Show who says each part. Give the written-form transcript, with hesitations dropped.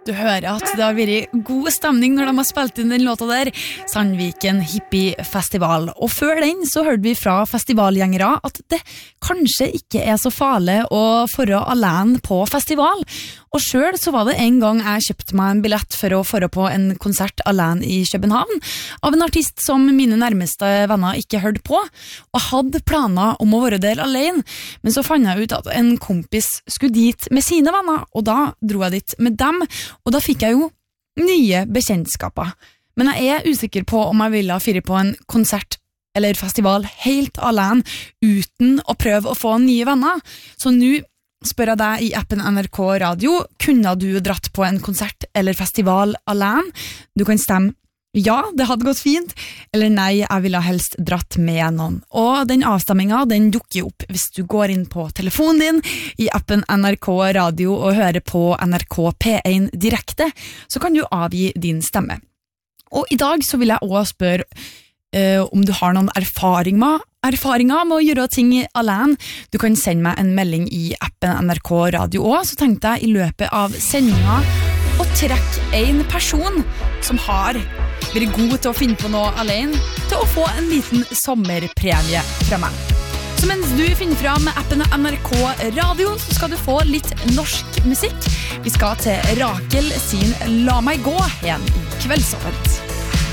Speaker 1: Du hører at det har vært god stemning når de har spilt inn den låta der, Sandviken Hippie Festival. Og før den så hørte vi fra festivalgjengere at det kanskje ikke er så farlig å forre alene på festival. Og selv så var det en gang jeg kjøpte meg en billett for å forre på en konsert alene i København, av en artist som mine nærmeste venner ikke hørte på, og hadde planer om å være der alene. Men så fant jeg ut at en kompis skulle dit med sine venner, og da dro jeg dit med dem, og da fikk jeg jo nye bekjentskaper. Men jeg er usikker på om jeg ville fyre på en konsert eller festival helt alene, uten å prøve å få nye venner. Så nå spør jeg deg i appen NRK Radio, kunne du dratt på en konsert eller festival alene? Du kan stemme ja, det hadde gått fint, eller nei, jeg ville helst dratt med noen. Og den avstemmingen, den dukker opp hvis du går inn på telefonen din i appen NRK Radio og hører på NRK P1 direkte, så kan du avgi din stemme. Og i dag så vil jeg også spørre om du har noen erfaringer med å gjøre ting alene. Du kan sende meg en melding i appen NRK Radio også, så tenkte jeg i løpet av sendingen å trekke en person som har vært god til å finne på noe alene, til å få en liten sommerpremie fra meg. Så mens du finner fram appen NRK Radio, så skal du få litt norsk musikk. Vi skal til Rakel sin La meg gå igjen i Kveldsåpent.